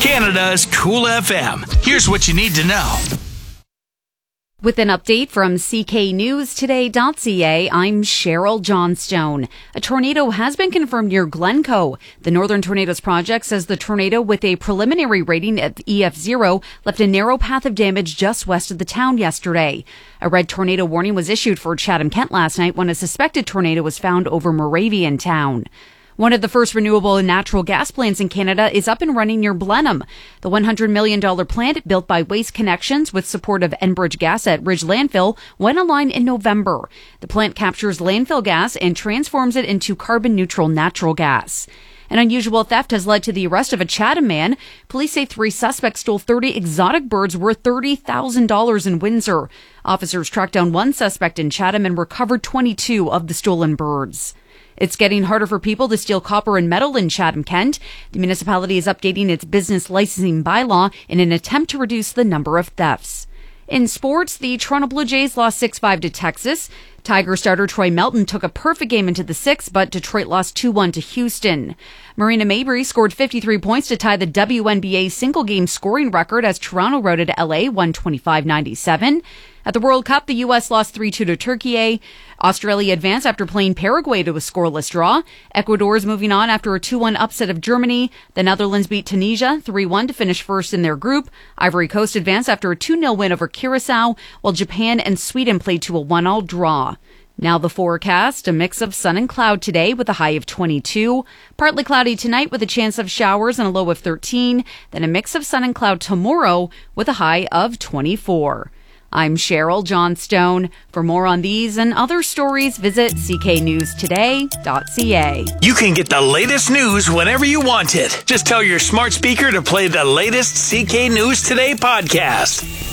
Canada's Cool FM. Here's what you need to know. With an update from cknewstoday.ca, I'm Cheryl Johnstone. A tornado has been confirmed near Glencoe. The Northern Tornadoes Project says the tornado, with a preliminary rating of EF0, left a narrow path of damage just west of the town yesterday. A red tornado warning was issued for Chatham-Kent last night when a suspected tornado was found over Moraviantown. One of the first renewable natural gas plants in Canada is up and running near Blenheim. The $100 million plant, built by Waste Connections with support of Enbridge Gas at Ridge Landfill, went online in November. The plant captures landfill gas and transforms it into carbon-neutral natural gas. An unusual theft has led to the arrest of a Chatham man. Police say 3 suspects stole 30 exotic birds worth $30,000 in Windsor. Officers tracked down 1 suspect in Chatham and recovered 22 of the stolen birds. It's getting harder for people to steal copper and metal in Chatham-Kent. The municipality is updating its business licensing bylaw in an attempt to reduce the number of thefts. In sports, the Toronto Blue Jays lost 6-5 to Texas. Tiger starter Troy Melton took a perfect game into the 6th, but Detroit lost 2-1 to Houston. Marina Mabrey scored 53 points to tie the WNBA single-game scoring record as Toronto routed LA 125-97. At the World Cup, the U.S. lost 3-2 to Turkey. Australia advanced after playing Paraguay to a scoreless draw. Ecuador is moving on after a 2-1 upset of Germany. The Netherlands beat Tunisia 3-1 to finish first in their group. Ivory Coast advanced after a 2-0 win over Curacao, while Japan and Sweden played to a 1-1 draw. Now the forecast, a mix of sun and cloud today with a high of 22. Partly cloudy tonight with a chance of showers and a low of 13. Then a mix of sun and cloud tomorrow with a high of 24. I'm Cheryl Johnstone. For more on these and other stories, visit cknewstoday.ca. You can get the latest news whenever you want it. Just tell your smart speaker to play the latest CK News Today podcast.